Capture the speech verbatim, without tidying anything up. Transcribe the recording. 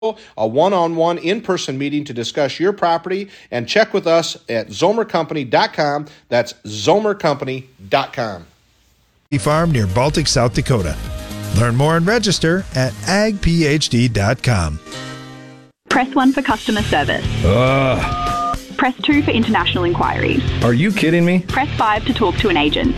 a one-on-one in-person meeting to discuss your property, and check with us at zomer company dot com. That's zomer company dot com. Farm near Baltic, South Dakota. Learn more and register at ag p h d dot com. Press one for customer service. Ugh. Press two for international inquiries. Are you kidding me? Press five to talk to an agent.